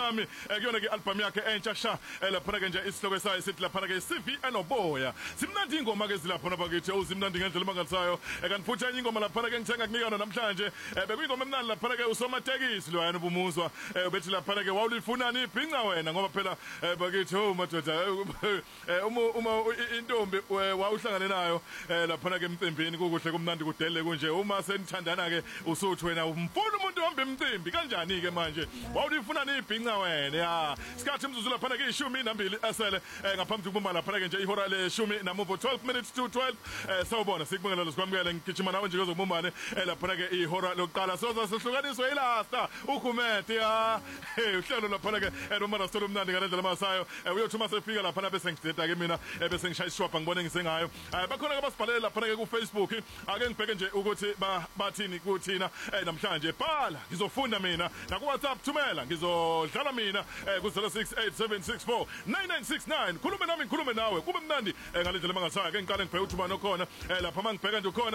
sami kuyona ke album yakhe entsha sha lapha ke nje isihloko sayo sithi lapha ke CV enoboya simnandi ingoma ke zilapha bakithi uzimnandi ngendlela mangalisayo kanti futhi enye ingoma lapha ke ngithenga kunikana namhlanje bekuyingoma emnandi lapha ke usomatekisi lo yana ubumuzwa bethi lapha ke wawulifunani ibhinqa wena ngoba phela bakithi madoda uma intombi wawuhlangane nayo lapha ke emcimbini kukuhle kumnandi kudele kunje uma senithandana ke usuthi wena umfuna umuntu ohamba emcimbi kanjani ke manje wawulifunani ibhinqa wena ya isikhathi imzuzu lapha ke 12 esele ngaphambi kokubamba lapha ke nje ihora le10 namuvo 12 minutes to 12 sawubona sikubongela lesikwamukela ngigijima nawe nje kezobumbane lapha ke ihora lokuqala soza sihlukaniswe ilasta ukhumete ya uhlelo lapha ke nomara sitolo mnandi ngalendlela masayo uyothuma sefika lapha bese ngideda ke mina bese ngishaya ishwapha ngibone ngisengayo bakhona ke basibhalele lapha ke ku Facebook ake ngibheke nje ukuthi bathini kuthina namhlanje bhala ngizofunda mina na ku WhatsApp thumela ngizodlala mina ku 0687649969 khulume nami ngikhulume nawe kube mnandi ngalendlela mangasaya ke ngiqale ngibheke uthuma nokhona lapha mangibheka nje ukhona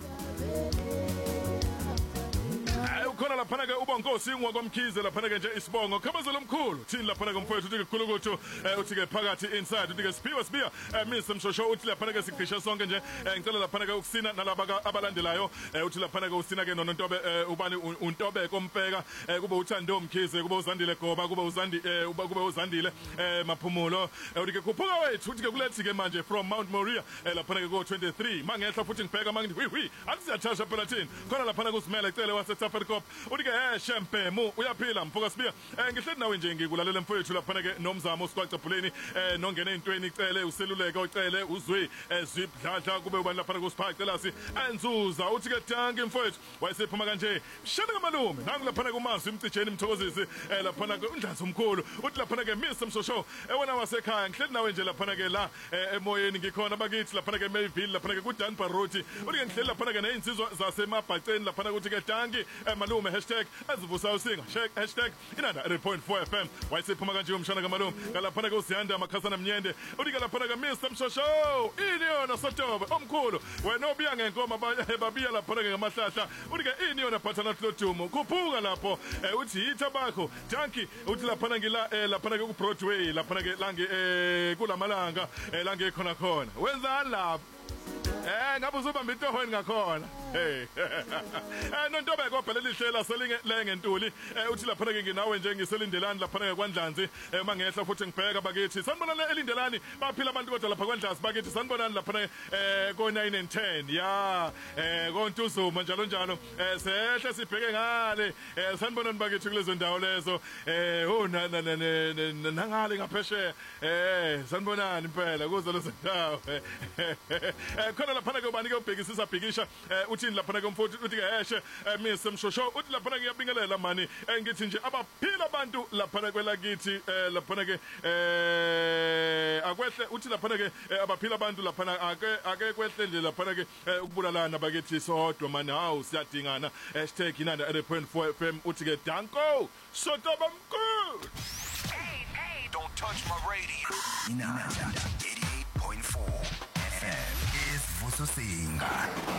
ukhona lapha ke uba Nkosi ngwakwamkhize lapha ke nje isibongo khabazela omkhulu thini lapha ke mfowethu uthi ke khulukuthu uthi ke phakathi inside uthi ke sipiwa Mr Mshosho uthi lapha ke sigqisha sonke nje ngicela lapha ke ukusina nalaba abalandelayo uthi lapha ke usina ke nontobe ubani untobe kompeka kube uthando Mkhize kube uzandile Goba kube uzandile Maphumulo uthi ke khuphuka wethu uthi ke kulethi ke manje from Mount Moriah lapha ke go 23 mangehla futhi ngibheka mangithi wi akusiyachasha phela thini khona lapha ke usimela icele wase Tafelkop uthi ke shempemu uyaphila mfoka sibiya ngihleli nawe nje ngikulalela mfowethu lapha ke nomzamo sikwacabhuleni nongena entweni icele useluleke ocele uzwe zwibdladla kube ubani lapha kusipha icelasi enzuza uthi ke thanki mfowethu wayesephuma kanje shana ngamalume nangu lapha kumazi imcijeni imthokozisi lapha ke undlanzi omkhulu uthi lapha ke Mr Mshosho wena wasekhaya ngihleli nawe nje lapha ke la emoyeni ngikhona bakithi lapha ke Mayville lapha ke ku Dan Baroti uthi ke ngihleli lapha ke nezinsizwa zasemabhaceni lapha ukuthi ke thanki malume #azivusa usinga #inanda.4 FM wayesephuma kanje umshana kamalume ngalaphana ke usiyanda amakhasana mnyende uthi ke laphana ke Mr Mshosho ini yona sotobe omkhulu wena obiya ngenkoma babiya laphana ke ngamahlahla uthi ke ini yona phathana hlodumo khuphuka lapho uthi hitha bakho tanki uthi laphana ngila laphana ke ku Broadway laphana ke lange kulamalanga lange khona wenzani lapho ngabe uzobamba intohweni ngakhona nontobe kophelela ihlela selenge ntuli uthi lapha ke nginawe nje ngiselindelani lapha ke kwaNdlanzi mangehla futhi ngibheka bakithi sanibona elindelani baphila abantu kodwa lapha kwaNdlanzi bakithi sanibonani lapha ko 9 and 10 ya koNtuzuma njalo sehle sibheke ngale sanibonani bakithi kulezo ndawo lezo nangale ngapheshe sanibonani impela kuzo lezo ndawo khona lapha ke ubani ke ubhekisisa bhekisha uthini lapha ke mfowethu uthi ke Mr Mshosho uthi lapha ke ngiyabingelela mani ngithi nje abaphila abantu lapha kwelakithi lapha ke akwehle uthi lapha ke abaphila abantu lapha ake kwehle nje lapha ke ukubulalana bakithi sodwa mani hawu siyadingana #inanda.4 FM uthi ke danko sotoba mkhulu hey don't touch my radio Inanda 88.4 FM is Vususinga